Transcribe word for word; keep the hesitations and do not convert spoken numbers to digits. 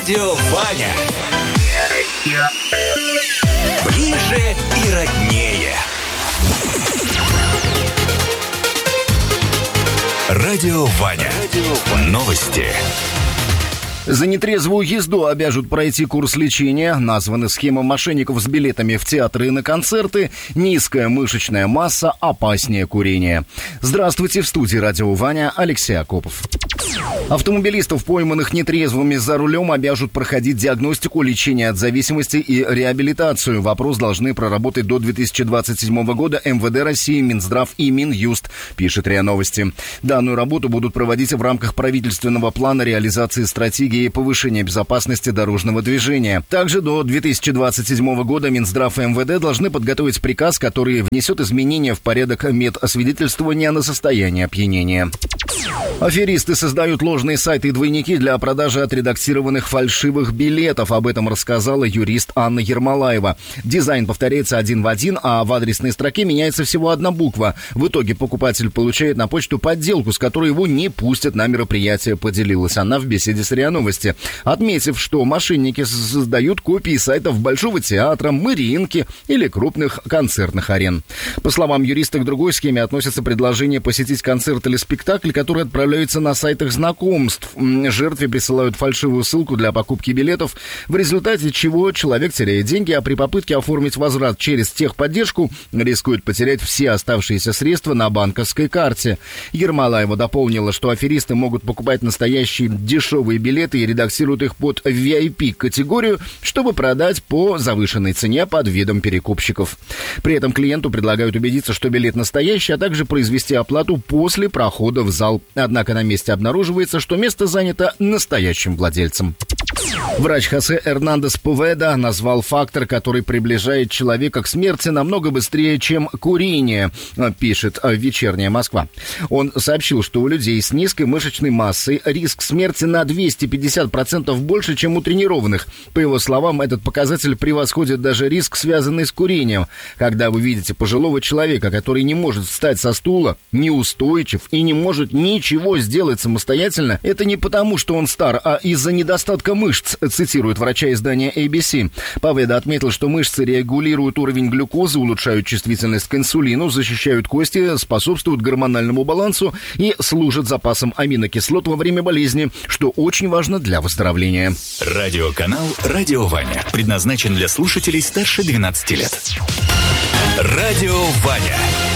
Радио Ваня. Ближе и роднее. Радио Ваня. Новости. За нетрезвую езду обяжут пройти курс лечения. Названы схемы мошенников с билетами в театры и на концерты. Низкая мышечная масса опаснее курения. Здравствуйте, в студии Радио Ваня Алексей Акопов. Автомобилистов, пойманных нетрезвыми за рулем, обяжут проходить диагностику, лечение от зависимости и реабилитацию. Вопрос должны проработать до две тысячи двадцать седьмого года эм вэ дэ России, Минздрав и Минюст, пишет РИА Новости. Данную работу будут проводить в рамках правительственного плана реализации стратегии повышения безопасности дорожного движения. Также до две тысячи двадцать седьмого года Минздрав и эм вэ дэ должны подготовить приказ, который внесет изменения в порядок медосвидетельствования на состояние опьянения. Аферисты создают ложные сайты и двойники для продажи отредактированных фальшивых билетов. Об этом рассказала юрист Анна Ермолаева. Дизайн повторяется один в один, а в адресной строке меняется всего одна буква. В итоге покупатель получает на почту подделку, с которой его не пустят на мероприятие, поделилась она в беседе с РИА Новости, отметив, что мошенники создают копии сайтов Большого театра, Мариинки или крупных концертных арен. По словам юриста, к другой схеме относятся предложения посетить концерт или спектакль, которые отправляются на сайтах знакомств. Жертве присылают фальшивую ссылку для покупки билетов, в результате чего человек теряет деньги, а при попытке оформить возврат через техподдержку рискует потерять все оставшиеся средства на банковской карте. Ермолаева дополнила, что аферисты могут покупать настоящие дешевые билеты и редактируют их под ви ай пи-категорию, чтобы продать по завышенной цене под видом перекупщиков. При этом клиенту предлагают убедиться, что билет настоящий, а также произвести оплату после прохода в зал. Однако на месте обнаруживается, что место занято настоящим владельцем. Врач Хосе Эрнандес Поведа назвал фактор, который приближает человека к смерти намного быстрее, чем курение, пишет «Вечерняя Москва». Он сообщил, что у людей с низкой мышечной массой риск смерти на двести пятьдесят процентов больше, чем у тренированных. По его словам, этот показатель превосходит даже риск, связанный с курением. Когда вы видите пожилого человека, который не может встать со стула, неустойчив и не может ничего сделать самостоятельно, это не потому, что он стар, а из-за недостатка мышц, цитирует врача издания эй би си. Поведа отметил, что мышцы регулируют уровень глюкозы, улучшают чувствительность к инсулину, защищают кости, способствуют гормональному балансу и служат запасом аминокислот во время болезни, что очень важно для выздоровления. Радиоканал «Радио Ваня» предназначен для слушателей старше двенадцати лет. Радио Ваня.